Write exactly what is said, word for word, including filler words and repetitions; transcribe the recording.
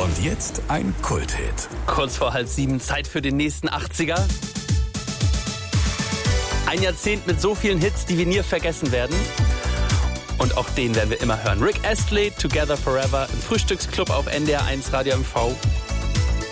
Und jetzt ein Kulthit. Kurz vor halb sieben, Zeit für den nächsten achtziger. Ein Jahrzehnt mit so vielen Hits, die wir nie vergessen werden. Und auch den werden wir immer hören. Rick Astley, Together Forever, im Frühstücksclub auf N D R eins Radio M V.